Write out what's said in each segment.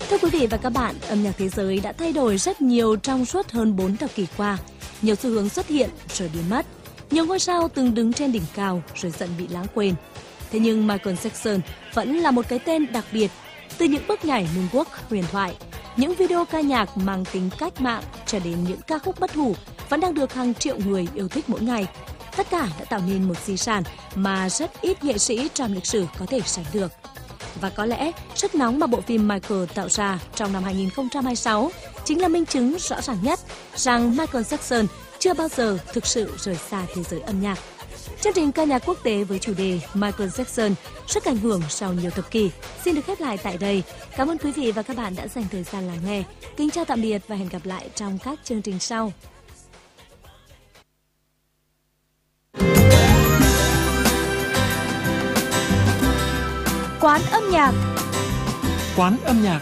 Thưa quý vị và các bạn, âm nhạc thế giới đã thay đổi rất nhiều trong suốt hơn 4 thập kỷ qua. Nhiều xu hướng xuất hiện rồi biến mất. Nhiều ngôi sao từng đứng trên đỉnh cao rồi dần bị lãng quên. Thế nhưng Michael Jackson vẫn là một cái tên đặc biệt. Từ những bước nhảy moonwalk huyền thoại, những video ca nhạc mang tính cách mạng cho đến những ca khúc bất hủ vẫn đang được hàng triệu người yêu thích mỗi ngày. Tất cả đã tạo nên một di sản mà rất ít nghệ sĩ trong lịch sử có thể sánh được. Và có lẽ sức nóng mà bộ phim Michael tạo ra trong năm 2026 chính là minh chứng rõ ràng nhất rằng Michael Jackson chưa bao giờ thực sự rời xa thế giới âm nhạc. Chương trình ca nhạc quốc tế với chủ đề Michael Jackson, sức ảnh hưởng sau nhiều thập kỷ xin được khép lại tại đây. Cảm ơn quý vị và các bạn đã dành thời gian lắng nghe. Kính chào tạm biệt và hẹn gặp lại trong các chương trình sau. Quán âm nhạc. Quán âm nhạc.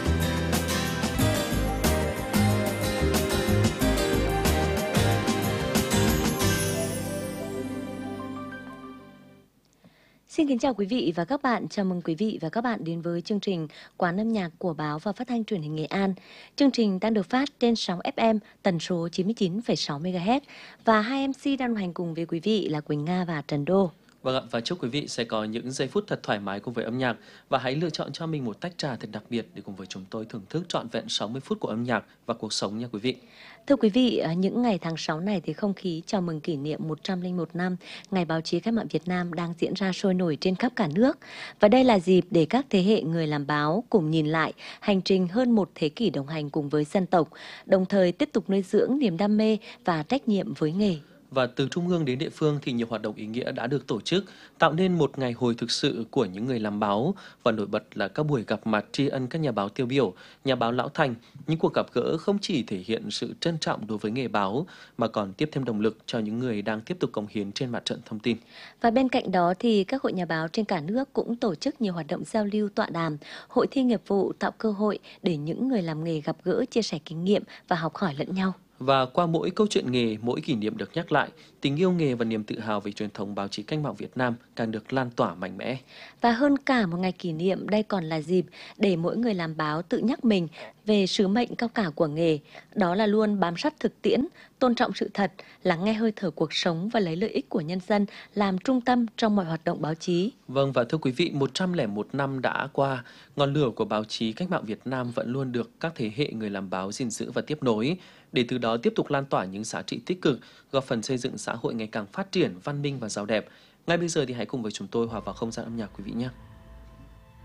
Xin kính chào quý vị và các bạn. Chào mừng quý vị và các bạn đến với chương trình Quán âm nhạc của Báo và Phát thanh Truyền hình Nghệ An. Chương trình đang được phát trên sóng FM tần số 99,6 MHz và hai MC đang đồng hành cùng với quý vị là Quỳnh Nga và Trần Đô. Vâng ạ, và chúc quý vị sẽ có những giây phút thật thoải mái cùng với âm nhạc và hãy lựa chọn cho mình một tách trà thật đặc biệt để cùng với chúng tôi thưởng thức trọn vẹn 60 phút của âm nhạc và cuộc sống nha quý vị. Thưa quý vị, những ngày tháng 6 này thì không khí chào mừng kỷ niệm 101 năm Ngày Báo chí Cách mạng Việt Nam đang diễn ra sôi nổi trên khắp cả nước. Và đây là dịp để các thế hệ người làm báo cùng nhìn lại hành trình hơn một thế kỷ đồng hành cùng với dân tộc, đồng thời tiếp tục nuôi dưỡng niềm đam mê và trách nhiệm với nghề. Và từ trung ương đến địa phương thì nhiều hoạt động ý nghĩa đã được tổ chức, tạo nên một ngày hội thực sự của những người làm báo. Và nổi bật là các buổi gặp mặt tri ân các nhà báo tiêu biểu, nhà báo lão thành. Những cuộc gặp gỡ không chỉ thể hiện sự trân trọng đối với nghề báo, mà còn tiếp thêm động lực cho những người đang tiếp tục cống hiến trên mặt trận thông tin. Và bên cạnh đó thì các hội nhà báo trên cả nước cũng tổ chức nhiều hoạt động giao lưu tọa đàm, hội thi nghiệp vụ tạo cơ hội để những người làm nghề gặp gỡ, chia sẻ kinh nghiệm và học hỏi lẫn nhau. Và qua mỗi câu chuyện nghề, mỗi kỷ niệm được nhắc lại, tình yêu nghề và niềm tự hào về truyền thống báo chí cách mạng Việt Nam càng được lan tỏa mạnh mẽ. Và hơn cả một ngày kỷ niệm, đây còn là dịp để mỗi người làm báo tự nhắc mình về sứ mệnh cao cả của nghề. Đó là luôn bám sát thực tiễn, tôn trọng sự thật, lắng nghe hơi thở cuộc sống và lấy lợi ích của nhân dân làm trung tâm trong mọi hoạt động báo chí. Vâng, và thưa quý vị, 101 năm đã qua, ngọn lửa của báo chí cách mạng Việt Nam vẫn luôn được các thế hệ người làm báo gìn giữ và tiếp nối, để từ đó tiếp tục lan tỏa những giá trị tích cực, góp phần xây dựng xã hội ngày càng phát triển, văn minh và giàu đẹp. Ngay bây giờ thì hãy cùng với chúng tôi hòa vào không gian âm nhạc quý vị nhé.